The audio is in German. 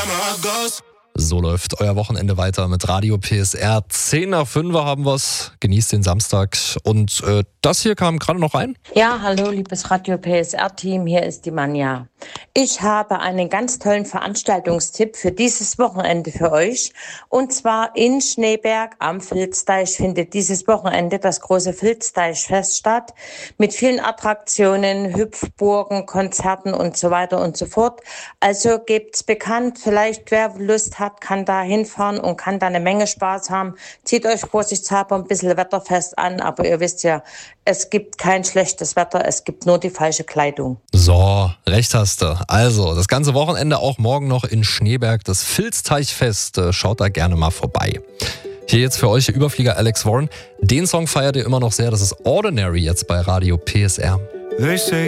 So läuft euer Wochenende weiter mit Radio PSR. 10 nach 5 haben wir's. Genießt den Samstag. Und das hier kam gerade noch rein. Ja, hallo, liebes Radio PSR-Team. Hier ist die Manja. Ich habe einen ganz tollen Veranstaltungstipp für dieses Wochenende für euch. Und zwar in Schneeberg am Filzteich findet dieses Wochenende das große Filzteichfest statt. Mit vielen Attraktionen, Hüpfburgen, Konzerten und so weiter und so fort. Also gebt's bekannt. Vielleicht wer Lust hat, kann da hinfahren und kann da eine Menge Spaß haben. Zieht euch vorsichtshalber ein bisschen wetterfest an, aber ihr wisst ja, es gibt kein schlechtes Wetter, es gibt nur die falsche Kleidung. So, recht hast du. Also, das ganze Wochenende auch morgen noch in Schneeberg, das Filzteichfest. Schaut da gerne mal vorbei. Hier jetzt für euch der Überflieger Alex Warren. Den Song feiert ihr immer noch sehr, das ist Ordinary jetzt bei Radio PSR. They say